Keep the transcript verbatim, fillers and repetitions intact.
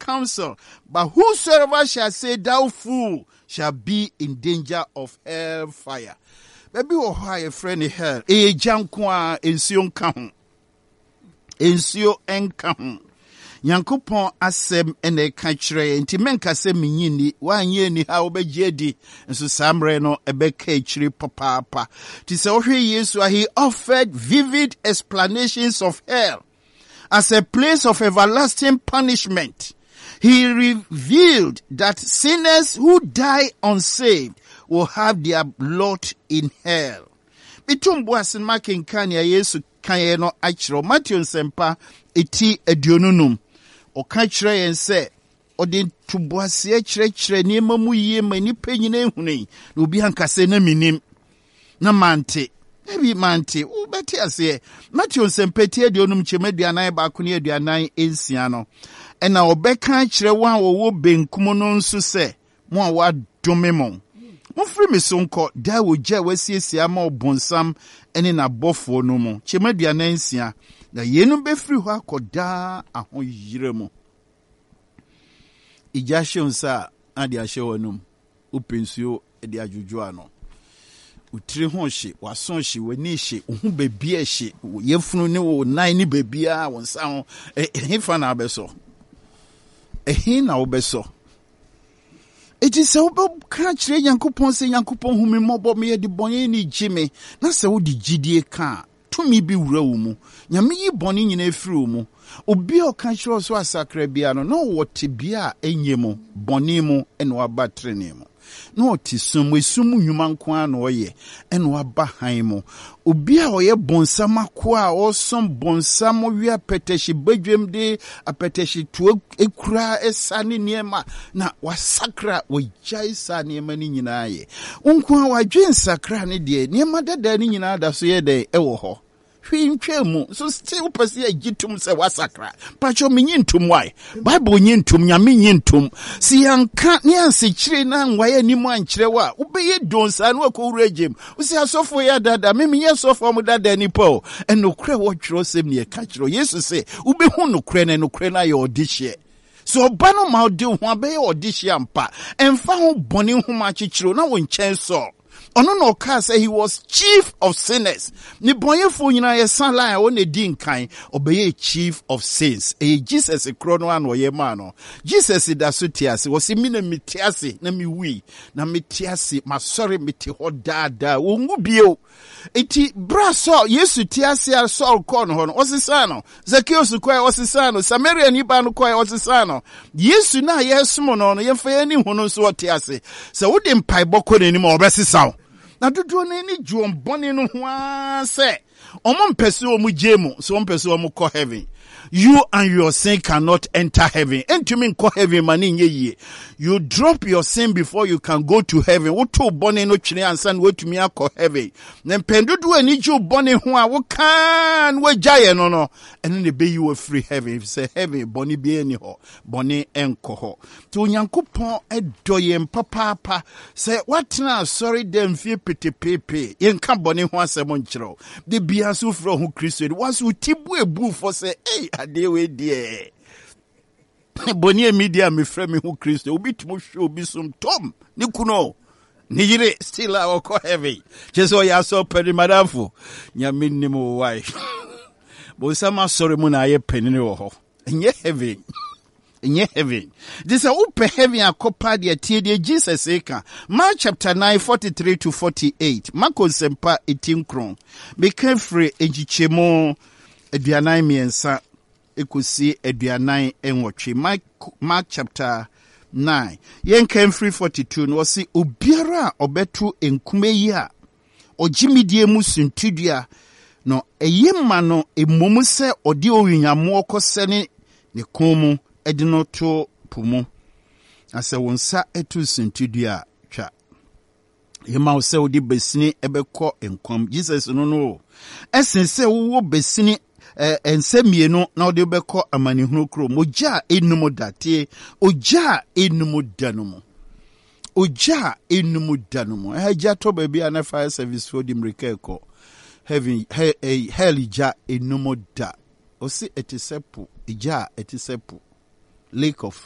counsel. But whosoever shall say, thou fool, shall be in danger of hell fire. Baby, oh, hi, a friend in hell. E jankwa ensio nka. Ensio enka. Yankopon asem ene ka kyerɛ nti menka sɛ menyini wanye ni ha obegye di nso samre no ebeka kyiri papa ti sɛ ohwe Yesu he offered vivid explanations of hell as a place of everlasting punishment. He revealed that sinners who die unsaved will have their lot in hell. Bitumbu asen makenkania Yesu kanye no akyerɛ Matthew nsempa eti aduonunum oka kyerɛ yɛn sɛ ɔde tuboase kyerɛkyerɛ nneɛma mu yie ma nipa nyina ehunu na obi ankasa na minim na mante ebi mante wo bɛte ase Matthew nsɛmpɛti aduonum kyɛma aduanan baako ne aduanan ensia no ɛna ɔbɛka kyerɛ wɔn a wɔwɔ benkum no nso sɛ mo a wadome mo mofiri me so nkɔ da wogya wasiesie ama ɔbonsam ɛne n'abɔfoɔ no mu kyɛma aduanan nsia na yenu befiri hɔ akɔda ahoyire mu ija hyonsa ade ahye wonum upensuo ede adwudwo ano utiri ho hye wason hye wani hye uhu bebi hye yefunu ne wo nan ne bebi a wonsa ho ehefa na abeso ehe na obeso eti se wo ka kire Yankopɔn se Yankopɔn humi mɔbɔ me de bɔne ni gime na se wo di gidie ka tumi bi wura wo mu nyame yi bɔne nyina efiri wo mu obi o ka kyerɛ so asakra bia no na wo te bia enye mu bɔne mu ene waba trene mu na o te sum esum nnwuma nko a na oyɛ ene waba han mu obi a oyɛ bonsam akoa o som bonsam wi apetehye badwem de apetehye to ekura esane niema na wasakra wajai sa niema ni nyina ye nko a wadwen sakra ne de niema dada ni nyina da so ye de ɛwɔ hɔ hwintwemu so still pese agitum se wasakra pacho menyintum why bible nyintum nyame nyintum si yanka ne ansekire na nwaye nimu ankyere wa ubeye donsa no akowuragem usi asofo ya dada meme ye sofo mu dada ni po enokre wo twero sem ne ka kyero yesu se ubehu nokre na nokre na ye odihye so obano ma odi ho abeye odihye ampa emfa ho bone ho ma kyekiro na wo nkyɛn so ono no ka say he was chief of sinners ni bonyefo nyina ye san line o na di nkan obeye chief of sins e Jesus kro no an oye ma no Jesus da so tiase wo se mi na mitiase na mi wi na mitiase ma sorry miti ho dada wo ngu bio eti bra so Yesu tiase a Saul kon ho no osisa no Zacchaeus kwai osisa no Samaria ni ba no kwai osisa no Yesu na yesumo no no ye fa ani hu no so tiase se wo de mpai bokɔ n'anim obesisa na dodo na ni juom bone no ho ase omo mpese omu jemu so mpese omu ko heaven you and your sin cannot enter heaven entumi nko heaven mani nye yie you drop your sin before you can go to heaven wo to bone no twene ansa na wetumi akɔ heaven na mpendodo ani ju bone ho a wo kan wo gyaye no no ene ne be you free heaven say heaven bone bi ani ho bone enko ho to Onyankopɔn edoye mpapapa say watena sorry dem fie petepepe yenka bone ho asɛm nkyerɛw de bia so fro ho Kristo was utibu ebu for say eh ade we die boni media me frɛ me ho Kristo obi tumo hwe obi som tom ni kuno ni yire still a ko heavy jeso ya so pedi madamfo nyame nim wo wai bo sama sorry mu na ye penini wo ho nye heavy nye heaven this a upe heaven akopa de tie de Jesus eka Mark chapter nine forty-three to forty-eight Marko sempa eighteen kron be free ejichemo aduanan miensa ekosi aduanan enwotwe Mark, Mark chapter nine yen can free forty-two no si obiara obeto enkume yi a ogimidie mu suntudua no eyema no emomu se odi owunyamo okosene ne komu edino to pumu ase wonsa etu suntudua twa yema wo se odi besini ebekɔ enkwam Jesus no no esense wo besini eh ensemienu na odi bekɔ amanihunu kro moja enum date oja enum danumu oja enum danumu eja to baby ana fire service for dimreka ekɔ heaven hell ja enum da osi etisepu ija etisepu lake of